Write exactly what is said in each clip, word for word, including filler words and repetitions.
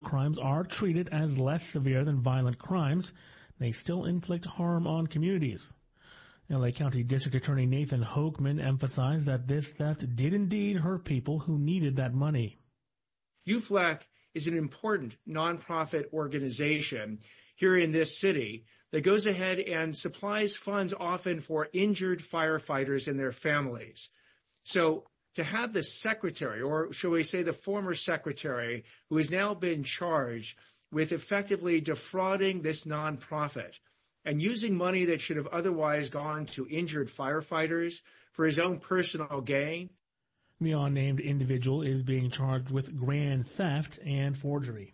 crimes are treated as less severe than violent crimes, they still inflict harm on communities. L A County District Attorney Nathan Hochman emphasized that this theft did indeed hurt people who needed that money. U F L A C is an important nonprofit organization here in this city that goes ahead and supplies funds often for injured firefighters and their families. So to have the secretary, or shall we say the former secretary, who has now been charged with effectively defrauding this nonprofit and using money that should have otherwise gone to injured firefighters for his own personal gain. The unnamed individual is being charged with grand theft and forgery.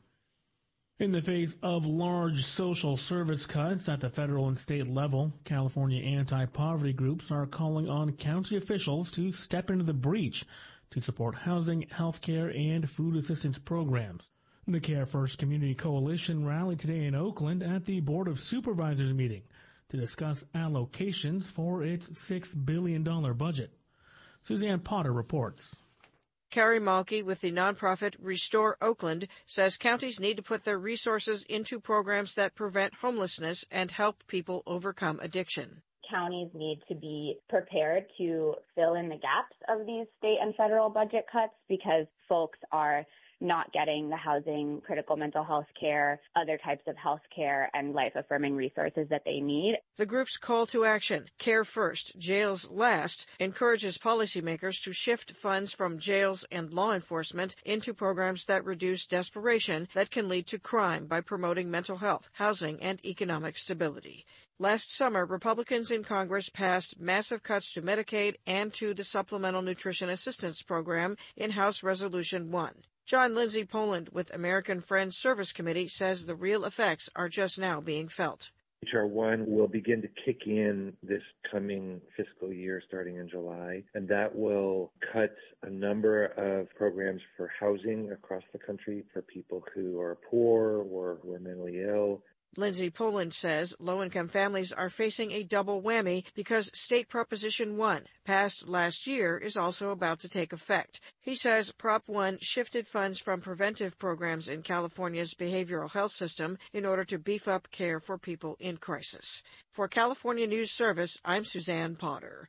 In the face of large social service cuts at the federal and state level, California anti-poverty groups are calling on county officials to step into the breach to support housing, health care, and food assistance programs. The Care First Community Coalition rallied today in Oakland at the Board of Supervisors meeting to discuss allocations for its six billion dollars budget. Suzanne Potter reports. Carrie Malky with the nonprofit Restore Oakland says counties need to put their resources into programs that prevent homelessness and help people overcome addiction. Counties need to be prepared to fill in the gaps of these state and federal budget cuts because folks are not getting the housing, critical mental health care, other types of health care, and life-affirming resources that they need. The group's call to action, Care First, Jails Last, encourages policymakers to shift funds from jails and law enforcement into programs that reduce desperation that can lead to crime by promoting mental health, housing, and economic stability. Last summer, Republicans in Congress passed massive cuts to Medicaid and to the Supplemental Nutrition Assistance Program in House Resolution one. John Lindsay Poland with American Friends Service Committee says the real effects are just now being felt. H R one will begin to kick in this coming fiscal year starting in July, and that will cut a number of programs for housing across the country for people who are poor or who are mentally ill. Lindsay Poland says low-income families are facing a double whammy because State Proposition one, passed last year, is also about to take effect. He says Prop one shifted funds from preventive programs in California's behavioral health system in order to beef up care for people in crisis. For California News Service, I'm Suzanne Potter.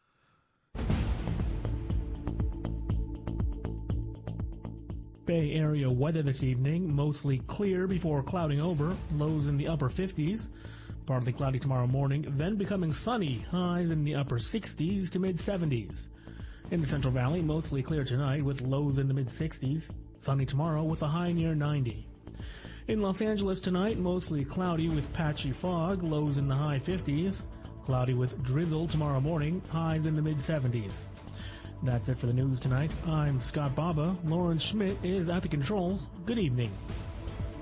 Bay Area weather this evening, mostly clear before clouding over, lows in the upper fifties. Partly cloudy tomorrow morning, then becoming sunny, highs in the upper sixties to mid-seventies. In the Central Valley, mostly clear tonight with lows in the mid-sixties. Sunny tomorrow with a high near ninety. In Los Angeles tonight, mostly cloudy with patchy fog, lows in the high fifties. Cloudy with drizzle tomorrow morning, highs in the mid-seventies. That's it for the news tonight. I'm Scott Baba. Lauren Schmidt is at the controls. Good evening.